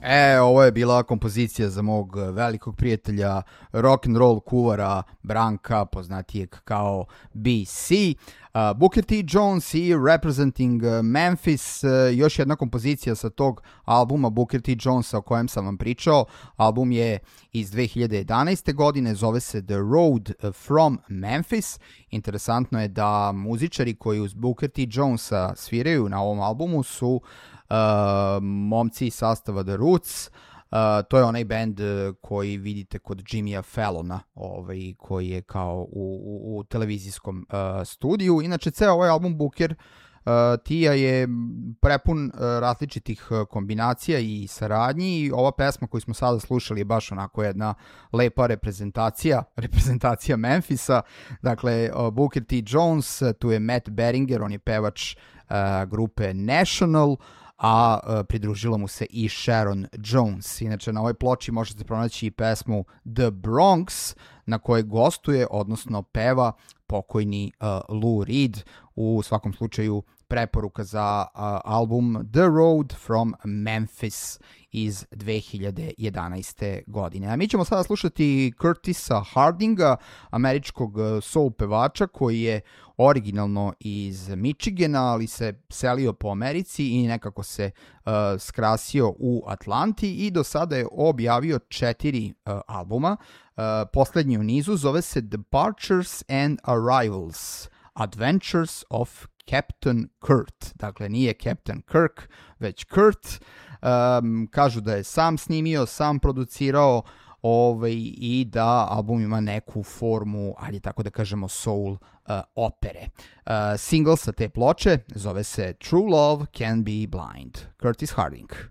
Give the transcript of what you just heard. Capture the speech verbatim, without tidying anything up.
E, ovo je bila kompozicija za mog velikog prijatelja, rock and roll kuvara Branka, poznatijeg kao B C. Uh, Booker T. Jones i Representing Memphis, uh, još jedna kompozicija sa tog albuma Booker T. Jonesa o kojem sam vam pričao. Album je iz dve hiljade jedanaeste. godine, zove se The Road from Memphis. Interesantno je da muzičari koji uz Booker T. Jonesa sviraju na ovom albumu su Uh, momci iz sastava The Roots. Uh, to je onaj band koji vidite kod Jimmya Fallona, ovaj, koji je kao u, u, u televizijskom uh, studiju. Inače, ceo ovaj album Booker uh, T-a je prepun uh, različitih kombinacija i saradnji, i ova pesma koju smo sada slušali je baš onako jedna lepa reprezentacija, reprezentacija Memphisa. Dakle, uh, Booker T. Jones, tu je Matt Beringer, on je pevač uh, grupe National, a uh, pridružila mu se i Sharon Jones. Inače, na ovoj ploči možete pronaći i pesmu The Bronx, na kojoj gostuje, odnosno peva pokojni uh, Lou Reed. U svakom slučaju preporuka za uh, album The Road from Memphis iz dve hiljade jedanaeste. godine. A mi ćemo sada slušati Curtisa Hardinga, američkog soul pevača koji je originalno iz Michigana, ali se selio po Americi i nekako se uh, skrasio u Atlanti i do sada je objavio četiri uh, albuma. Uh, poslednji u nizu zove se Departures and Arrivals, Adventures of Captain Kurt. Dakle, nije Captain Kirk, već Kurt. Um, kažu da je sam snimio, sam producirao, ovaj, i da album ima neku formu, ali tako da kažemo, soul uh, opere. Uh, single sa te ploče zove se True Love Can Be Blind. Curtis Harding.